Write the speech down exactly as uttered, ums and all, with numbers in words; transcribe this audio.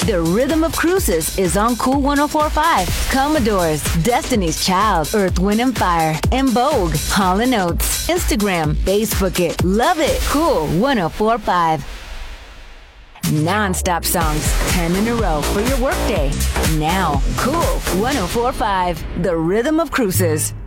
The Rhythm of Cruises is on Cool ten forty-five. Commodores, Destiny's Child, Earth, Wind and Fire, and Vogue, Hall and Oates. Instagram, Facebook it, love it. Cool ten forty-five. Non-stop songs, ten in a row for your workday. Now, Cool ten forty-five, The Rhythm of Cruises.